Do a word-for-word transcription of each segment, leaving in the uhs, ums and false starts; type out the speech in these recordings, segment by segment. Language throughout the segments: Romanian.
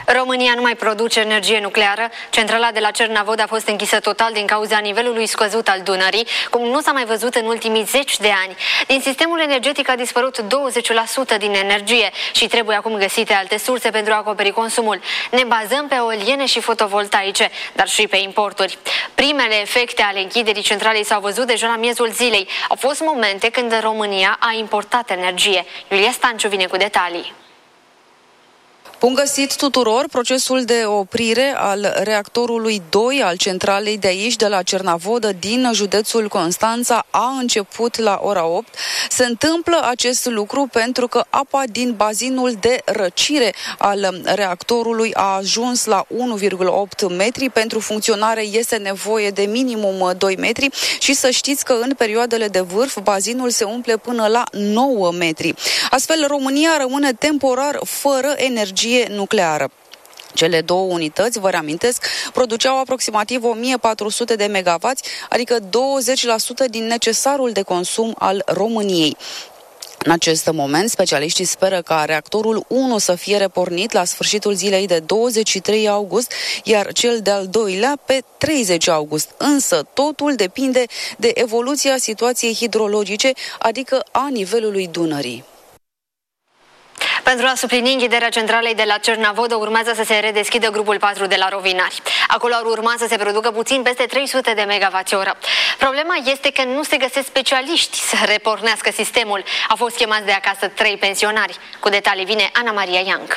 România nu mai produce energie nucleară. Centrala de la Cernavodă a fost închisă total din cauza nivelului scăzut al Dunării, cum nu s-a mai văzut în ultimii zeci de ani. Din sistemul energetic a dispărut douăzeci la sută din energie și trebuie acum găsite alte surse pentru a acoperi consumul. Ne bazăm pe eoliene și fotovoltaice, dar și pe importuri. Primele efecte ale închiderii centralei s-au văzut deja la miezul zilei. Au fost momente când România a importat energie. Iulia Stanciu vine cu detalii. Bun găsit tuturor! Procesul de oprire al reactorului doi al centralei de aici, de la Cernavodă, din județul Constanța, a început la ora opt. Se întâmplă acest lucru pentru că apa din bazinul de răcire al reactorului a ajuns la unu virgulă opt metri. Pentru funcționare este nevoie de minimum doi metri și să știți că în perioadele de vârf bazinul se umple până la nouă metri. Astfel, România rămâne temporar fără energie nucleară. Cele două unități, vă reamintesc, produceau aproximativ o mie patru sute de megavați, adică douăzeci la sută din necesarul de consum al României. În acest moment, specialiștii speră ca reactorul unu să fie repornit la sfârșitul zilei de douăzeci și trei august, iar cel de-al doilea pe treizeci august. Însă, totul depinde de evoluția situației hidrologice, adică a nivelului Dunării. Pentru a suplini închiderea centralei de la Cernavodă, urmează să se redeschidă grupul patru de la Rovinari. Acolo ar urma să se producă puțin peste trei sute de megavați oră. Problema este că nu se găsesc specialiști să repornească sistemul. Au fost chemați de acasă trei pensionari. Cu detalii vine Ana Maria Ianc.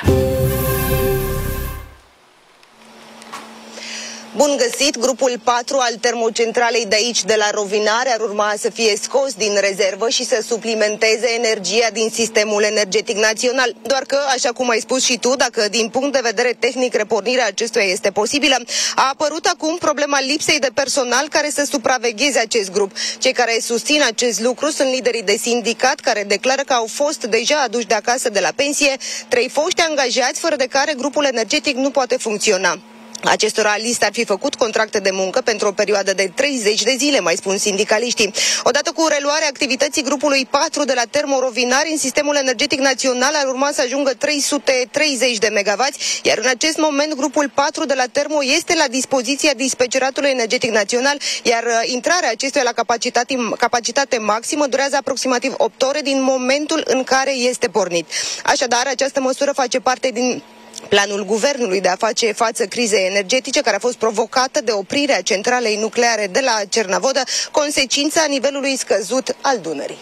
Bun găsit! Grupul patru al termocentralei de aici, de la Rovinari, ar urma să fie scos din rezervă și să suplimenteze energia din sistemul energetic național. Doar că, așa cum ai spus și tu, dacă din punct de vedere tehnic repornirea acestuia este posibilă, a apărut acum problema lipsei de personal care să supravegheze acest grup. Cei care susțin acest lucru sunt liderii de sindicat, care declară că au fost deja aduși de acasă de la pensie trei foști angajați, fără de care grupul energetic nu poate funcționa. Acestora li s-ar fi făcut contracte de muncă pentru o perioadă de treizeci de zile, mai spun sindicaliștii. Odată cu reluarea activității grupului patru de la Termorovinari, în sistemul energetic național ar urma să ajungă trei sute treizeci de megavați, iar în acest moment grupul patru de la Termo este la dispoziția dispeceratului energetic național, iar intrarea acestuia la capacitate, capacitate maximă durează aproximativ opt ore din momentul în care este pornit. Așadar, această măsură face parte din planul guvernului de a face față crizei energetice care a fost provocată de oprirea centralei nucleare de la Cernavodă, consecința nivelului scăzut al Dunării.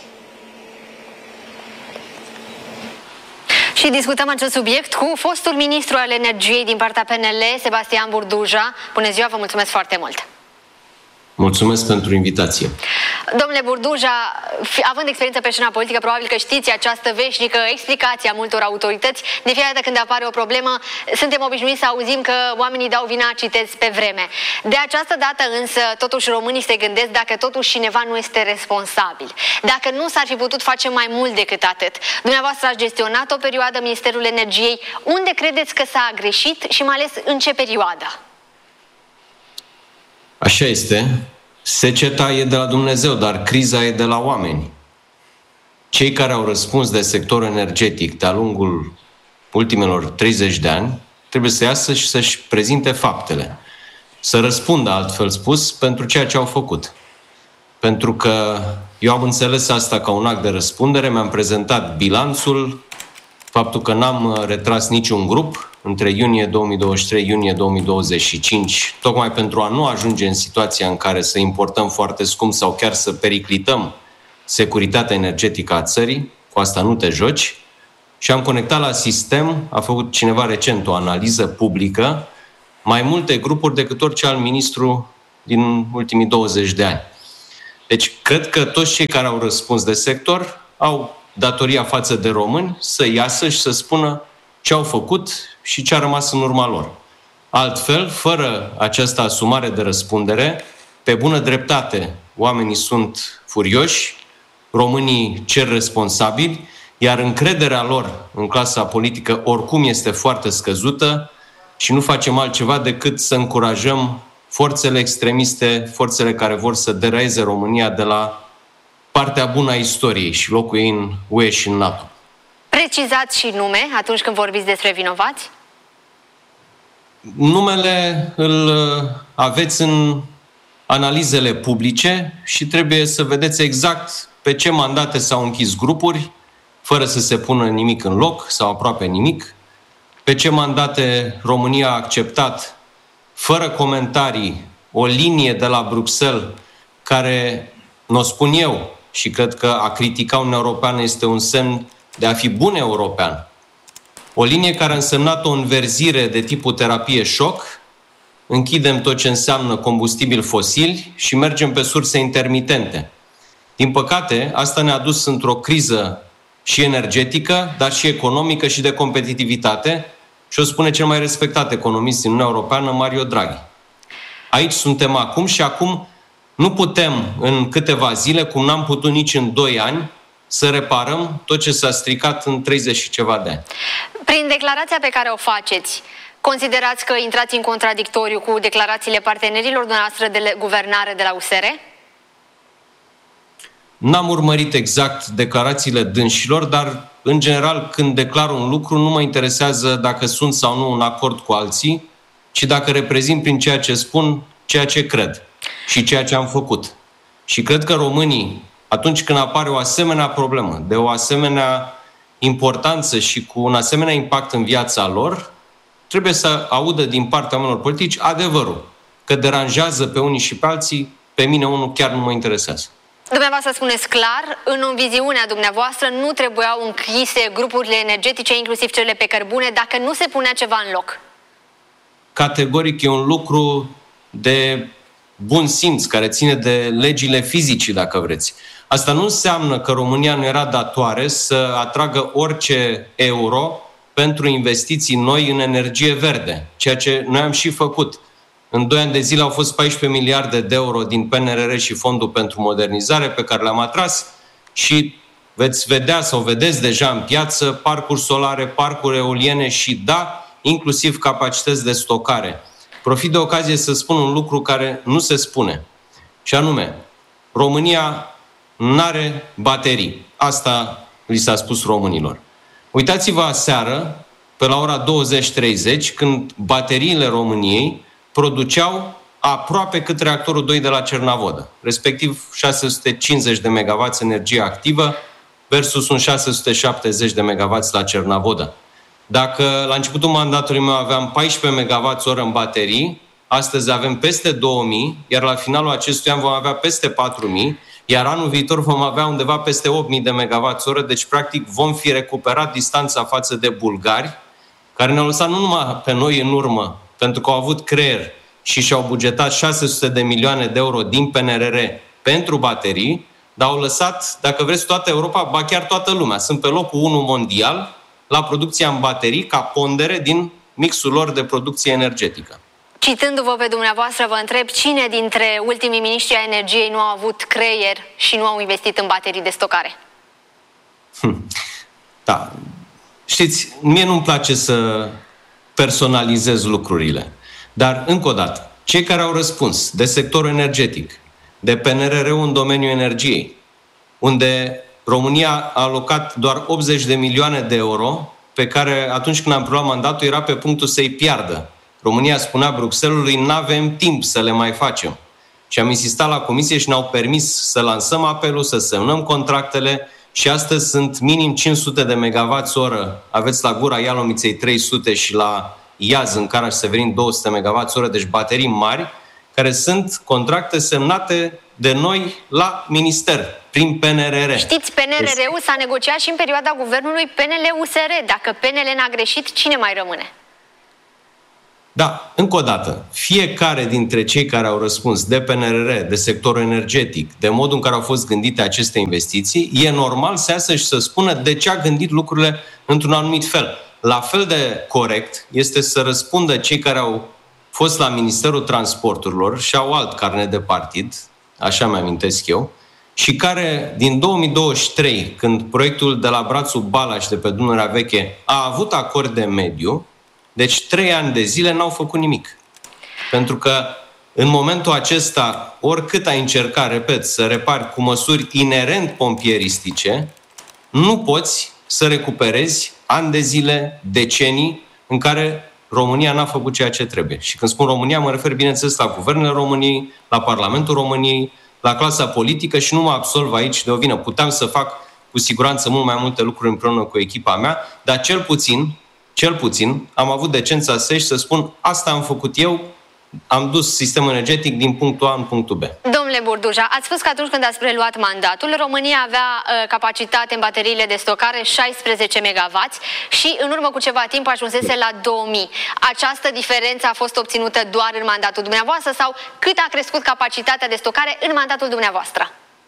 Și discutăm acest subiect cu fostul ministru al energiei din partea P N L, Sebastian Burduja. Bună ziua, vă mulțumesc foarte mult! Mulțumesc pentru invitație. Domnule Burduja, având experiență pe scena politică, probabil că știți această veșnică explicație a multor autorități. De fiecare dată când apare o problemă, suntem obișnuiți să auzim că oamenii dau vina, citesc, pe vreme. De această dată însă, totuși românii se gândesc dacă totuși cineva nu este responsabil. Dacă nu s-ar fi putut face mai mult decât atât. Dumneavoastră ați gestionat o perioadă Ministerul Energiei. Unde credeți că s-a greșit și mai ales în ce perioadă? Așa este. Seceta e de la Dumnezeu, dar criza e de la oameni. Cei care au răspuns de sectorul energetic de-a lungul ultimelor treizeci de ani trebuie să iasă și să-și prezinte faptele. Să răspundă, altfel spus, pentru ceea ce au făcut. Pentru că eu am înțeles asta ca un act de răspundere, mi-am prezentat bilanțul, faptul că n-am retras niciun grup între iunie două mii douăzeci și trei - iunie două mii douăzeci și cinci, tocmai pentru a nu ajunge în situația în care să importăm foarte scump sau chiar să periclităm securitatea energetică a țării, cu asta nu te joci, și am conectat la sistem, a făcut cineva recent o analiză publică, mai multe grupuri decât orice alt ministru din ultimii douăzeci de ani. Deci, cred că toți cei care au răspuns de sector au datoria față de români să iasă și să spună ce au făcut și ce a rămas în urma lor. Altfel, fără această asumare de răspundere, pe bună dreptate, oamenii sunt furioși, românii cer responsabili, iar încrederea lor în clasa politică oricum este foarte scăzută și nu facem altceva decât să încurajăm forțele extremiste, forțele care vor să deraieze România de la partea bună a istoriei și locul ei în U E și în NATO. Precizați și nume atunci când vorbiți despre vinovați? numele îl aveți în analizele publice și trebuie să vedeți exact pe ce mandate s-au închis grupuri, fără să se pună nimic în loc sau aproape nimic, pe ce mandate România a acceptat, fără comentarii, o linie de la Bruxelles care, n-o spun eu, și cred că a critica Uniunea Europeană este un semn de a fi bun european. O linie care a însemnat o înverzire de tipul terapie șoc, închidem tot ce înseamnă combustibili fosili și mergem pe surse intermitente. Din păcate, asta ne-a dus într-o criză și energetică, dar și economică și de competitivitate, și o spune cel mai respectat economist din Uniunea Europeană, Mario Draghi. Aici suntem acum și acum nu putem în câteva zile, cum n-am putut nici în doi ani, să reparăm tot ce s-a stricat în treizeci și ceva de ani. Prin declarația pe care o faceți, considerați că intrați în contradictoriu cu declarațiile partenerilor dumneavoastră de guvernare de la U S R? N-am urmărit exact declarațiile dânșilor, dar, în general, când declar un lucru, nu mă interesează dacă sunt sau nu în acord cu alții, ci dacă reprezint prin ceea ce spun, ceea ce cred și ceea ce am făcut. Și cred că românii, atunci când apare o asemenea problemă, de o asemenea importanță și cu un asemenea impact în viața lor, trebuie să audă din partea oamenilor politici adevărul. Că deranjează pe unii și pe alții, pe mine unul chiar nu mă interesează. Dumneavoastră spuneți clar, în viziunea dumneavoastră nu trebuiau închise grupurile energetice, inclusiv cele pe cărbune, dacă nu se punea ceva în loc. Categoric e un lucru de bun simț, care ține de legile fizicii, dacă vreți. Asta nu înseamnă că România nu era datoare să atragă orice euro pentru investiții noi în energie verde, ceea ce noi am și făcut. În doi ani de zile au fost paisprezece miliarde de euro din P N R R și Fondul pentru Modernizare pe care le-am atras și veți vedea sau vedeți deja în piață parcuri solare, parcuri eoliene și, da, inclusiv capacități de stocare. Profit de ocazie să spun un lucru care nu se spune, și anume, România n-are baterii. Asta li s-a spus românilor. Uitați-vă aseară, pe la ora douăzeci treizeci, când bateriile României produceau aproape cât reactorul doi de la Cernavodă, respectiv șase sute cincizeci de megawatts energie activă versus un șase sute șaptezeci de megawatts la Cernavodă. Dacă la începutul mandatului meu aveam paisprezece megawatts oră în baterii, astăzi avem peste două mii, iar la finalul acestui an vom avea peste patru mii, iar anul viitor vom avea undeva peste opt mii de megawatts oră, deci practic vom fi recuperat distanța față de bulgari, care ne-au lăsat nu numai pe noi în urmă, pentru că au avut creier și și-au bugetat șase sute de milioane de euro din P N R R pentru baterii, dar au lăsat, dacă vreți, toată Europa, ba chiar toată lumea. Sunt pe locul unu mondial la producția în baterii ca pondere din mixul lor de producție energetică. Citându-vă pe dumneavoastră, vă întreb cine dintre ultimii miniștri ai energiei nu au avut creier și nu au investit în baterii de stocare? Hm. Da. Știți, mie nu-mi place să personalizez lucrurile. Dar, încă o dată, cei care au răspuns de sectorul energetic, de P N R R-ul în domeniul energiei, unde România a alocat doar optzeci de milioane de euro, pe care atunci când am preluat mandatul era pe punctul să-i piardă. România spunea Bruxellesului, n-avem timp să le mai facem. Și am insistat la comisie și ne-au permis să lansăm apelul, să semnăm contractele și astăzi sunt minim cinci sute de megawatts oră. Aveți la Gura Ialomiței trei sute și la Iaz, în Caraș-Severin, două sute megawatts oră, deci baterii mari, care sunt contracte semnate de noi la minister, prin P N R R. Știți, P N R R-ul s-a negociat și în perioada guvernului P N L U S R. Dacă P N L n-a greșit, cine mai rămâne? Da, încă o dată, fiecare dintre cei care au răspuns de P N R R, de sectorul energetic, de modul în care au fost gândite aceste investiții, e normal să iasă și să spună de ce a gândit lucrurile într-un anumit fel. La fel de corect este să răspundă cei care au fost la Ministerul Transporturilor și au alt carnet de partid, așa mi-amintesc eu, și care din două mii douăzeci și trei, când proiectul de la Brațul Balaș de pe Dunărea Veche a avut acord de mediu, deci trei ani de zile n-au făcut nimic. Pentru că în momentul acesta, oricât ai încerca, repet, să repari cu măsuri inerent pompieristice, nu poți să recuperezi ani de zile, decenii, în care România n-a făcut ceea ce trebuie. Și când spun România, mă refer, bineînțeles, la guvernele României, la Parlamentul României, la clasa politică și nu mă absolv aici de o vină. Puteam să fac cu siguranță mult mai multe lucruri împreună cu echipa mea, dar cel puțin, cel puțin, am avut decența să ieși să spun asta am făcut eu, am dus sistemul energetic din punctul A în punctul B. Domnule Burduja, ați spus că atunci când ați preluat mandatul, România avea uh, capacitate în bateriile de stocare șaisprezece megawatts și în urmă cu ceva timp ajunsese la două mii. Această diferență a fost obținută doar în mandatul dumneavoastră sau cât a crescut capacitatea de stocare în mandatul dumneavoastră?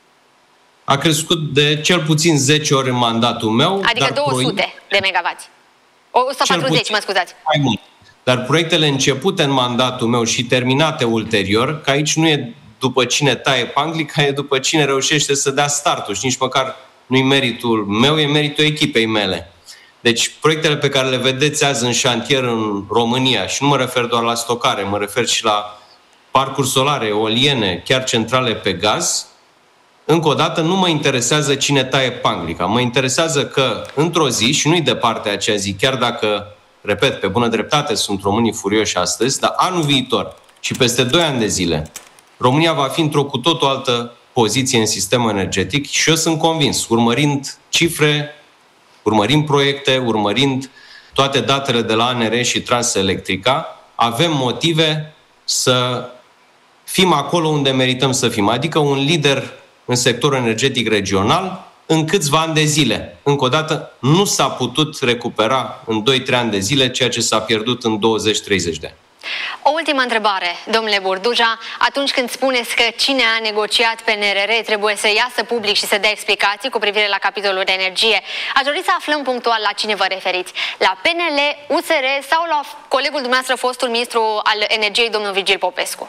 A crescut de cel puțin zece ori în mandatul meu. Adică dar două sute proiect... de megawatts. o sută patruzeci, mă scuzați. Mai mult. Dar proiectele începute în mandatul meu și terminate ulterior, că aici nu e după cine taie panglica, e după cine reușește să dea startul și nici măcar nu-i meritul meu, e meritul echipei mele. Deci proiectele pe care le vedeți azi în șantier în România, și nu mă refer doar la stocare, mă refer și la parcuri solare, eoliene, chiar centrale pe gaz, încă o dată nu mă interesează cine taie panglica. Mă interesează că într-o zi, și nu-i departe acea zi, chiar dacă, repet, pe bună dreptate sunt românii furioși astăzi, dar anul viitor și peste doi ani de zile, România va fi într-o cu totul altă poziție în sistemul energetic și eu sunt convins, urmărind cifre, urmărind proiecte, urmărind toate datele de la A N R și Transelectrica, avem motive să fim acolo unde merităm să fim, adică un lider în sectorul energetic regional în câțiva ani de zile. Încă o dată, nu s-a putut recupera în doi trei ani de zile ceea ce s-a pierdut în douăzeci treizeci de ani. O ultimă întrebare, domnule Burduja. Atunci când spuneți că cine a negociat pe N R R trebuie să iasă public și să dea explicații cu privire la capitolul de energie, aș dori să aflăm punctual la cine vă referiți. La P N L, U S R sau la colegul dumneavoastră, fostul ministru al energiei, domnul Virgil Popescu?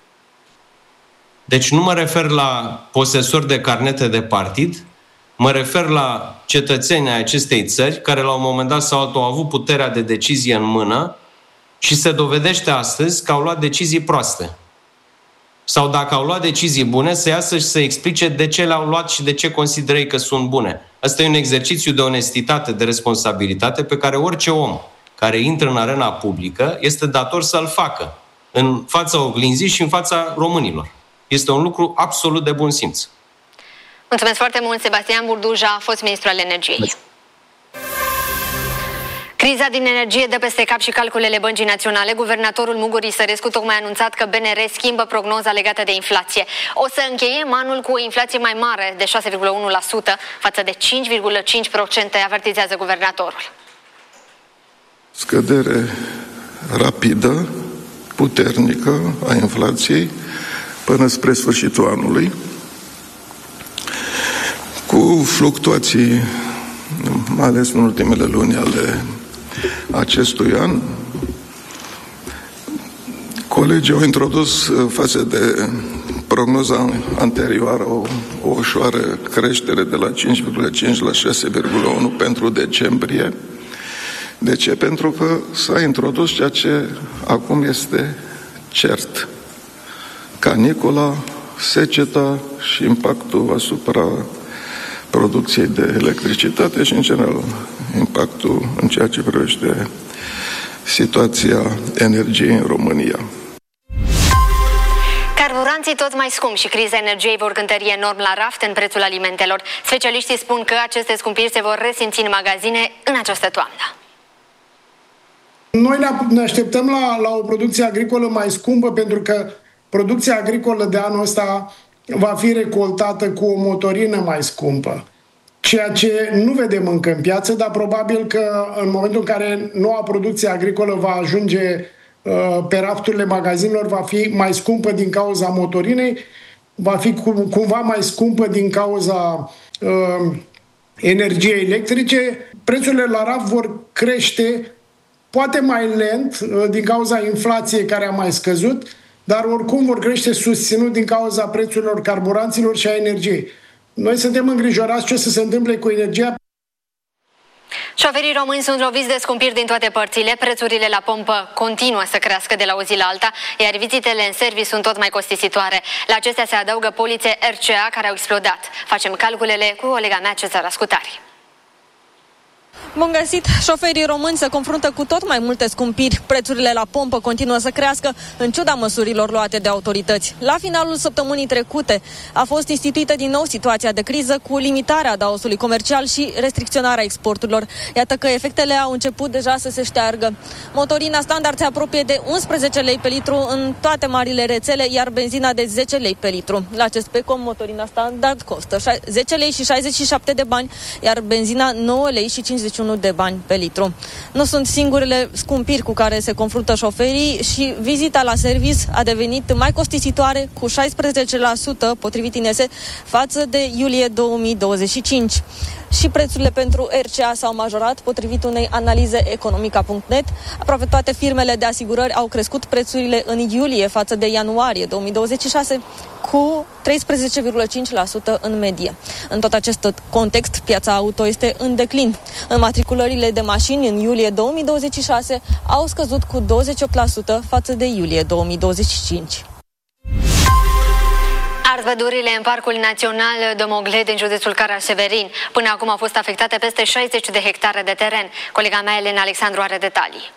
Deci nu mă refer la posesori de carnete de partid, mă refer la cetățenii acestei țări care la un moment dat sau altul au avut puterea de decizie în mână și se dovedește astăzi că au luat decizii proaste. Sau dacă au luat decizii bune, să iasă și să explice de ce le-au luat și de ce consideră ei că sunt bune. Asta e un exercițiu de onestitate, de responsabilitate pe care orice om care intră în arena publică este dator să-l facă în fața oglinzii și în fața românilor. Este un lucru absolut de bun simț. Mulțumesc foarte mult, Sebastian Burduja, fost ministru al energiei. Criza din energie dă peste cap și calculele Băncii Naționale. Guvernatorul Mugur Isărescu tocmai a anunțat că B N R schimbă prognoza legată de inflație. O să încheiem anul cu o inflație mai mare de șase virgulă unu la sută față de cinci virgulă cinci la sută, avertizează guvernatorul. Scădere rapidă, puternică a inflației până spre sfârșitul anului, cu fluctuații, mai ales în ultimele luni ale acestui an. Colegii au introdus față de prognoza anterioară o, o ușoară creștere de la cinci virgulă cinci la șase virgulă unu pentru decembrie. De ce? Pentru că s-a introdus ceea ce acum este cert: canicula, seceta și impactul asupra producției de electricitate și, în general, impactul în ceea ce privește situația energiei în România. Carburanții tot mai scumpi și criza energiei vor cântări enorm la raft în prețul alimentelor. Specialiștii spun că aceste scumpiri se vor resimți în magazine în această toamnă. Noi ne așteptăm la, la o producție agricolă mai scumpă, pentru că producția agricolă de anul ăsta va fi recoltată cu o motorină mai scumpă. Ceea ce nu vedem încă în piață, dar probabil că în momentul în care noua producție agricolă va ajunge uh, pe rafturile magazinelor, va fi mai scumpă din cauza motorinei, va fi cum, cumva mai scumpă din cauza uh, energiei electrice. Prețurile la raft vor crește poate mai lent uh, din cauza inflației care a mai scăzut, dar oricum vor crește susținut din cauza prețurilor carburanților și a energiei. Noi suntem îngrijorați ce o să se întâmple cu energia. Șoferii români sunt loviți de scumpiri din toate părțile. Prețurile la pompă continuă să crească de la o zi la alta, iar vizitele în serviciu sunt tot mai costisitoare. La acestea se adaugă polițe R C A care au explodat. Facem calculele cu colega mea, Cezara Scutari. Bun găsit! Șoferii români se confruntă cu tot mai multe scumpiri. Prețurile la pompă continuă să crească, în ciuda măsurilor luate de autorități. La finalul săptămânii trecute a fost instituită din nou situația de criză cu limitarea adaosului comercial și restricționarea exporturilor. Iată că efectele au început deja să se șteargă. Motorina standard se apropie de unsprezece lei pe litru în toate marile rețele, iar benzina de zece lei pe litru. La acest Pecom, motorina standard costă zece lei și șaizeci și șapte de bani, iar benzina nouă lei și cincizeci și unu de bani pe litru. Nu sunt singurele scumpiri cu care se confruntă șoferii și vizita la serviciu a devenit mai costisitoare cu șaisprezece la sută potrivit I N S E față de iulie două mii douăzeci și cinci. Și prețurile pentru R C A s-au majorat potrivit unei analize economica punct net. Aproape toate firmele de asigurări au crescut prețurile în iulie față de ianuarie două mii douăzeci și șase cu treisprezece virgulă cinci la sută în medie. În tot acest context, piața auto este în declin. Înmatriculările de mașini în iulie două mii douăzeci și șase au scăzut cu douăzeci și opt la sută față de iulie două mii douăzeci și cinci. Ard pădurile în Parcul Național Domogled din județul Caraș-Severin. Până acum au fost afectate peste șaizeci de hectare de teren. Colega mea, Elena Alexandru, are detalii.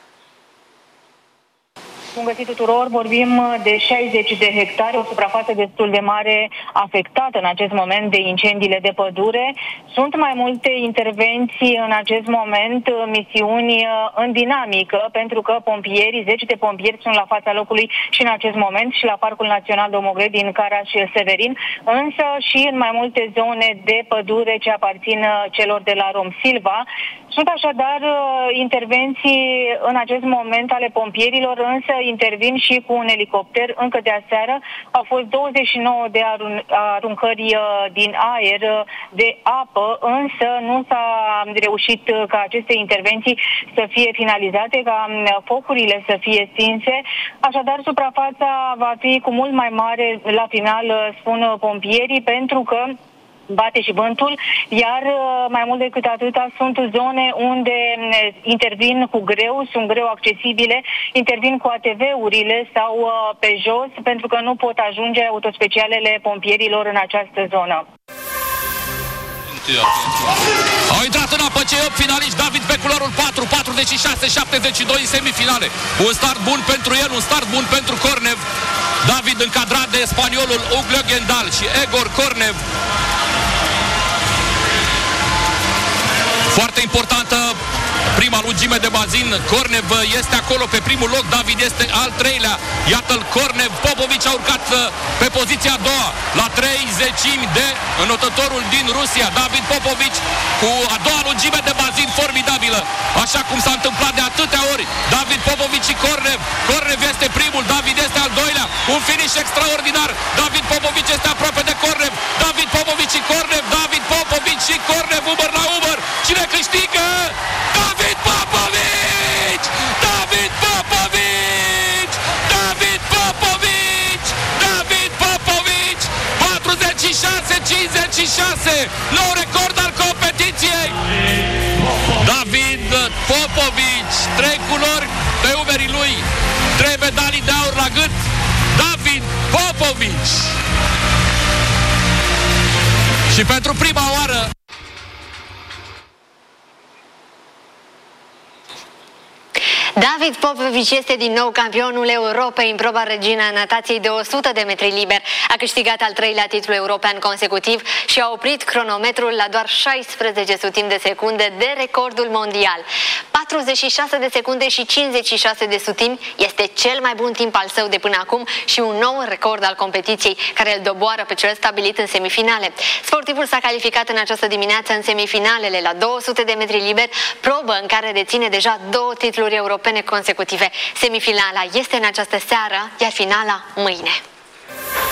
Bun găsit tuturor, vorbim de șaizeci de hectare, o suprafață destul de mare afectată în acest moment de incendiile de pădure. Sunt mai multe intervenții în acest moment, misiuni în dinamică, pentru că pompierii, zece de pompieri sunt la fața locului și în acest moment și la Parcul Național Domogled din Caraș-Severin, însă și în mai multe zone de pădure ce aparțin celor de la Romsilva. Sunt așadar intervenții în acest moment ale pompierilor, însă intervin și cu un elicopter. Încă de aseară au fost douăzeci și nouă de arun- aruncări din aer de apă, însă nu s-a reușit ca aceste intervenții să fie finalizate, ca focurile să fie stinse. Așadar, suprafața va fi cu mult mai mare la final, spun pompierii, pentru că bate și vântul, iar mai mult decât atâta sunt zone unde intervin cu greu, sunt greu accesibile, intervin cu A T V-urile sau pe jos, pentru că nu pot ajunge autospecialele pompierilor în această zonă. Au intrat în apă cei opt finaliști, David pe culoarul patru, patruzeci și șase șaptezeci și doi în semifinale. Un start bun pentru el, un start bun pentru Cornev. David încadrat de spaniolul Uglio Gendal și Egor Cornev. Foarte importantă prima lungime de bazin. Cornev este acolo pe primul loc, David este al treilea. Iată-l, Cornev. Popovici a urcat pe poziția a doua, la trei zecimi de înotătorul din Rusia, David Popovici, cu a doua lungime de bazin formidabilă, așa cum s-a întâmplat de atâtea ori. David Popovici și Cornev. Cornev este primul, David este al doilea. Un finish extraordinar. David Popovici este aproape de Cornev. David Popovici și Cornev. David Popovici și Cornev, umăr la umăr. Cine câștigă? David Popovici! David Popovici! David Popovici! David Popovici! patruzeci și șase cincizeci și șase! Nou record al competiției! David Popovici! Trei culori pe umerii lui, trei medalii de aur la gât. David Popovici! Și pentru prima oară David Popovici este din nou campionul Europei în proba regină a natației de o sută de metri liber. A câștigat al treilea titlu european consecutiv și a oprit cronometrul la doar șaisprezece sutimi de secunde de recordul mondial. patruzeci și șase de secunde și cincizeci și șase de sutimi este cel mai bun timp al său de până acum și un nou record al competiției, care îl doboară pe cel stabilit în semifinale. Sportivul s-a calificat în această dimineață în semifinalele la două sute de metri liber, probă în care deține deja două titluri europene consecutive. Semifinala este în această seară, iar finala mâine.